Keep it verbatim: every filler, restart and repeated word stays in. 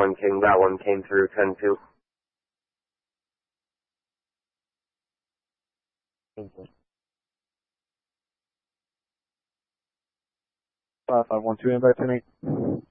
one King, that one came through ten two. Five five one two, invite ten eight.